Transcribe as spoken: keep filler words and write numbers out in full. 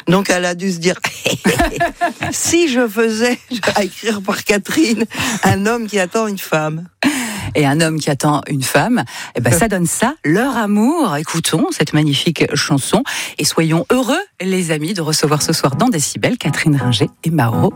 Donc elle a dû se dire, si je faisais à écrire par Catherine, un homme qui attend une femme. Et un homme qui attend une femme, eh ben ça donne ça, leur amour. Écoutons cette magnifique chanson et soyons heureux, les amis, de recevoir ce soir dans Décibel Catherine Ringer et Maro